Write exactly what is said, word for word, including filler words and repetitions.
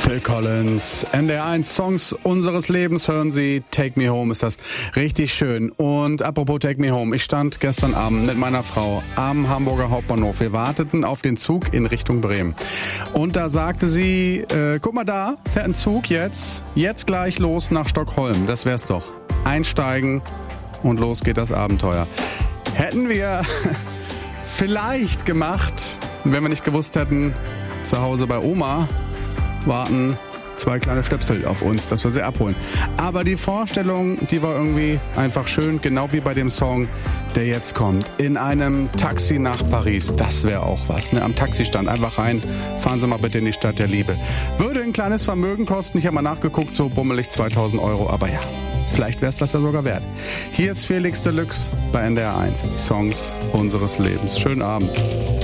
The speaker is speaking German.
Phil Collins, N D R eins Songs unseres Lebens hören Sie. Take Me Home ist das richtig schön. Und apropos Take Me Home, ich stand gestern Abend mit meiner Frau am Hamburger Hauptbahnhof. Wir warteten auf den Zug in Richtung Bremen. Und da sagte sie, äh, guck mal da, fährt ein Zug jetzt, jetzt gleich los nach Stockholm. Das wär's doch. Einsteigen und los geht das Abenteuer. Hätten wir vielleicht gemacht, wenn wir nicht gewusst hätten, zu Hause bei Oma warten zwei kleine Stöpsel auf uns, dass wir sie abholen. Aber die Vorstellung, die war irgendwie einfach schön, genau wie bei dem Song, der jetzt kommt. In einem Taxi nach Paris, das wäre auch was, ne? Am Taxistand einfach rein, fahren Sie mal bitte in die Stadt der Liebe. Würde ein kleines Vermögen kosten, ich habe mal nachgeguckt, so bummelig zweitausend Euro, aber ja, vielleicht wäre es das ja sogar wert. Hier ist Felix Deluxe bei N D R eins, die Songs unseres Lebens. Schönen Abend.